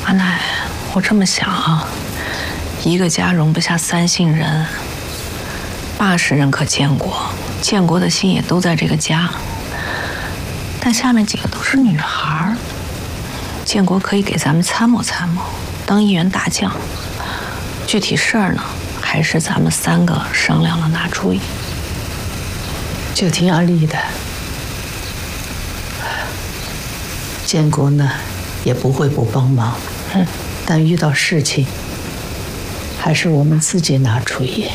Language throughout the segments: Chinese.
阿奶，我这么想啊，一个家容不下3姓人，80人可建国，建国的心也都在这个家。但下面几个都是女孩儿，建国可以给咱们参谋参谋，当一员大将。具体事儿呢，还是咱们3个商量了拿主意。 就听阿丽的，建国呢也不会不帮忙。但遇到事情，还是我们自己拿主意。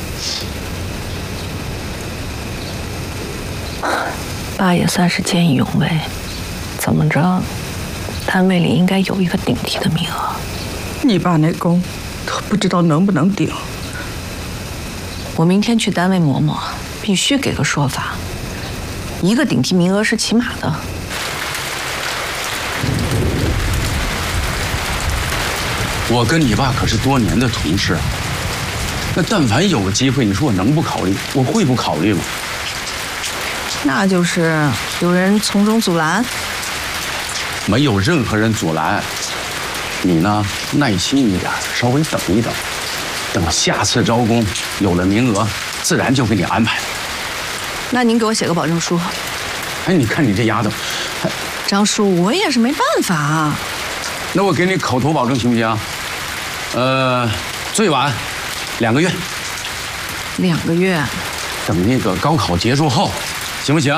爸也算是见义勇为，怎么着，单位里应该有一个顶替的名额。 你爸那功，都不知道能不能顶。 我明天去单位磨磨，必须给个说法。一个顶替名额是起码的。 我跟你爸可是多年的同事啊，那但凡有个机会，你说我能不考虑？我会不考虑吗？ 那就是有人从中阻拦。 没有任何人阻拦。你呢，耐心一点，稍微等一等，等下次招工有了名额，自然就给你安排。 那您给我写个保证书。 哎，你看你这丫头， 张叔，我也是没办法啊。 那我给你口头保证行不行？最晚2个月。 2个月。 等那个高考结束后，行不行？